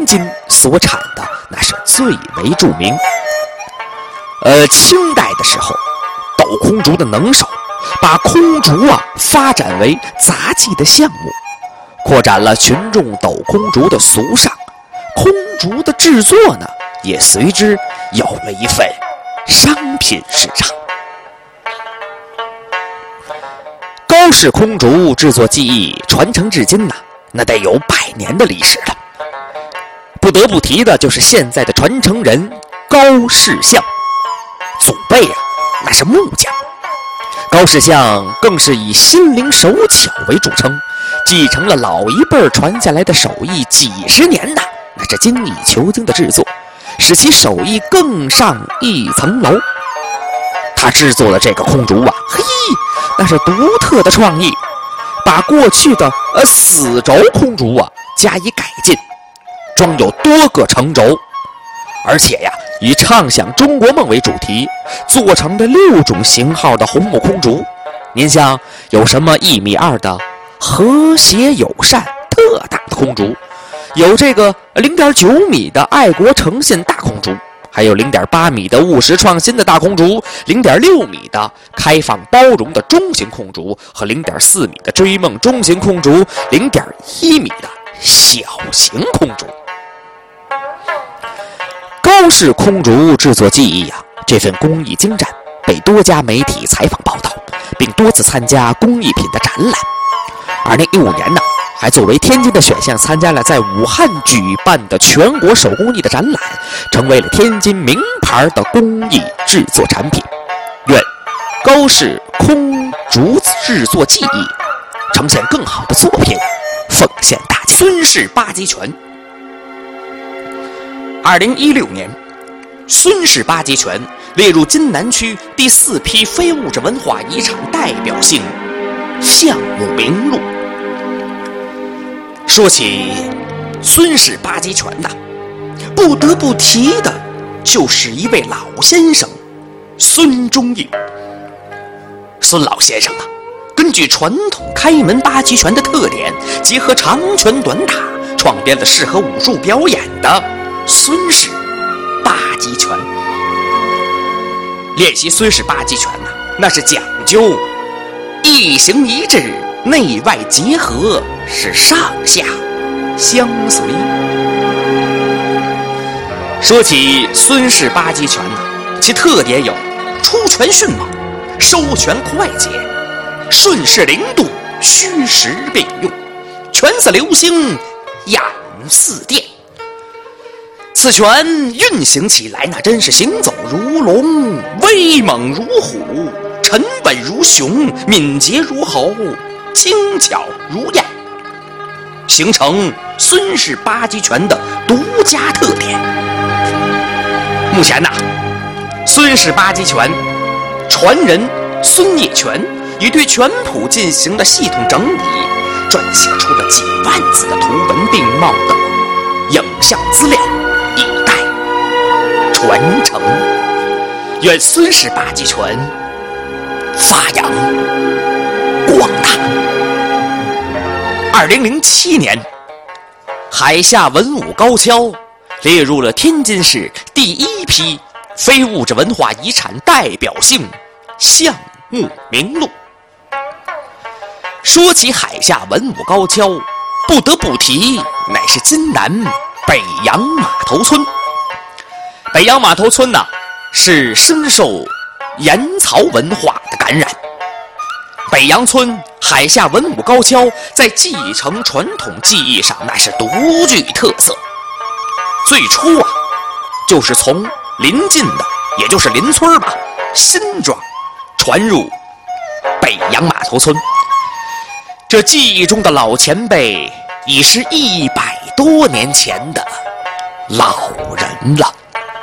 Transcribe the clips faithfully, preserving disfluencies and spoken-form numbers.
津所产的那是最为著名。呃，清代的时候，斗空竹的能手把空竹啊发展为杂技的项目，扩展了群众斗空竹的俗尚，空竹的制作呢也随之有了一份商品市场。高氏空竹制作技艺传承至今呢，那得有百年的历史了。不得不提的就是现在的传承人高士相，祖辈啊那是木匠。高士相更是以心灵手巧为著称，继承了老一辈传下来的手艺几十年呐，那是精益求精的制作，使其手艺更上一层楼。他制作的这个空竹啊，嘿，那是独特的创意，把过去的呃死轴空竹啊加以改进，装有多个成轴，而且呀以畅想中国梦为主题，做成了六种型号的红木空竹。您像有什么一米二的和谐友善特大的空竹，有这个零点九米的爱国诚信大空竹，还有零点八米的务实创新的大空竹，零点六米的开放包容的中型空竹，和零点四米的追梦中型空竹，零点一米的小型空竹。高氏空竹制作技艺啊，这份工艺精湛，被多家媒体采访报道，并多次参加工艺品的展览。二零一五年呢，还作为天津的选项参加了在武汉举办的全国手工艺的展览，成为了天津名牌的工艺制作产品。愿高氏空竹制作技艺呈现更好的作品，奉献大家。孙氏八极拳。二零一六年，孙氏八极拳列入津南区第四批非物质文化遗产代表性项目名录。说起孙氏八极拳呐，不得不提的就是一位老先生孙中义。孙老先生啊，根据传统开门八极拳的特点，结合长拳短打，创编了适合武术表演的孙氏八极拳。练习孙氏八极拳呢，那是讲究一形一致，内外结合，是上下相随。说起孙氏八极拳呢，其特点有出拳迅猛，收拳快捷，顺势灵动，虚实并用，拳似流星，眼似电。此拳运行起来那真是行走如龙，威猛如虎，沉稳如熊，敏捷如猴，轻巧如燕，形成孙氏八极拳的独家特点。目前呢，孙氏八极拳传人孙业全已对拳谱进行了系统整理，撰写出了几万字的图文并茂的影像资料，以待传承。愿孙氏八极拳发扬光大。二零零七年，海下文武高跷列入了天津市第一批非物质文化遗产代表性项目名录。说起海下文武高跷，不得不提乃是津南北洋码头村。北洋码头村呢，是深受盐曹文化的感染。北洋村海下文武高跷在继承传统技艺上那是独具特色。最初啊，就是从邻近的，也就是邻村吧，新庄传入北洋码头村。这记忆中的老前辈已是一百多年前的老人了。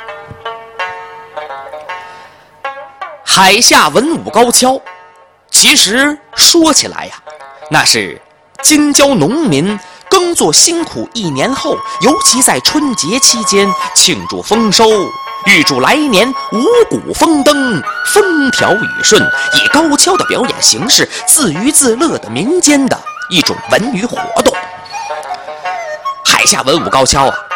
海下文武高跷，其实说起来呀，那是京郊农民耕作辛苦一年后，尤其在春节期间庆祝丰收，预祝来年五谷丰登，风调雨顺，以高跷的表演形式自娱自乐的民间的一种文娱活动。海下文武高跷啊，